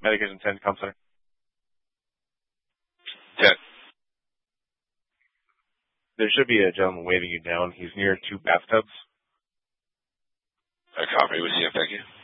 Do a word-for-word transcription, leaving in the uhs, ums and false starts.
Medication ten, Comp Center. ten. There should be a gentleman waving you down. He's near two bathtubs. I copy with you. Thank you.